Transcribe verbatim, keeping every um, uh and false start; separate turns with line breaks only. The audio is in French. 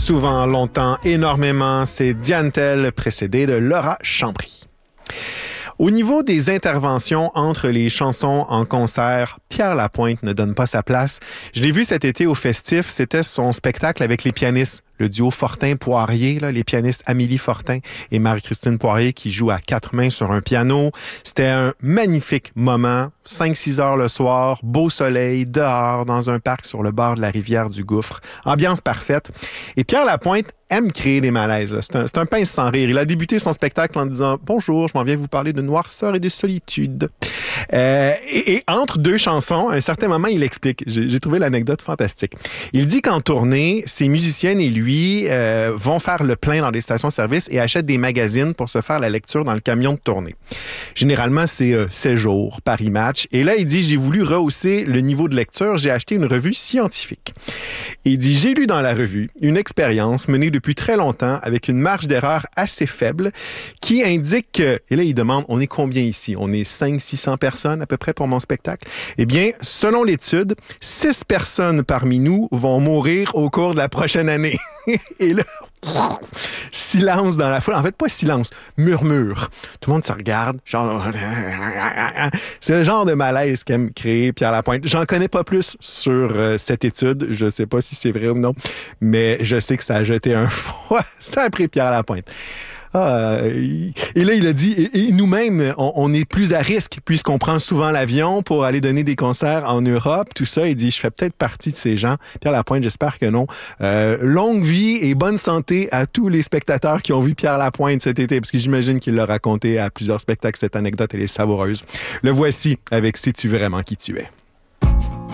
souvent, longtemps, énormément. C'est Diane Tell, précédée de Laura Chambry. Au niveau des interventions entre les chansons en concert, Pierre Lapointe ne donne pas sa place. Je l'ai vu cet été au Festif, c'était son spectacle avec les pianistes, le duo Fortin-Poirier, là, les pianistes Amélie Fortin et Marie-Christine Poirier qui jouent à quatre mains sur un piano. C'était un magnifique moment, cinq six heures le soir, beau soleil, dehors, dans un parc sur le bord de la rivière du Gouffre. Ambiance parfaite. Et Pierre Lapointe aime créer des malaises. Là. C'est un, c'est un pince sans rire. Il a débuté son spectacle en disant « Bonjour, je m'en viens vous parler de noirceur et de solitude. Euh, » et, et entre deux chansons, à un certain moment, il explique. J'ai, j'ai trouvé l'anecdote fantastique. Il dit qu'en tournée, ses musiciennes et lui euh, vont faire le plein dans des stations-service et achètent des magazines pour se faire la lecture dans le camion de tournée. Généralement, c'est euh, Séjour, Paris Match. Et là, il dit « J'ai voulu rehausser le niveau de lecture. J'ai acheté une revue scientifique. » Il dit « J'ai lu dans la revue une expérience menée depuis très longtemps avec une marge d'erreur assez faible qui indique que, et là il demande, on est combien ici? On est cinq cents six cents personnes à peu près pour mon spectacle? Eh bien, selon l'étude, six personnes parmi nous vont mourir au cours de la prochaine année. Et là, silence dans la foule. En fait, pas silence, murmure. Tout le monde se regarde, genre... C'est le genre de malaise qu'aime créer Pierre Lapointe. J'en connais pas plus sur euh, cette étude. Je sais pas si c'est vrai ou non, mais je sais que ça a jeté un froid. Ça a pris Pierre Lapointe. Ah, et là, il a dit, et, et nous-mêmes, on, on est plus à risque puisqu'on prend souvent l'avion pour aller donner des concerts en Europe, tout ça. Il dit, je fais peut-être partie de ces gens. Pierre Lapointe, j'espère que non. Euh, longue vie et bonne santé à tous les spectateurs qui ont vu Pierre Lapointe cet été, parce que j'imagine qu'il l'a raconté à plusieurs spectacles, cette anecdote, elle est savoureuse. Le voici avec « Sais-tu vraiment qui tu es » ?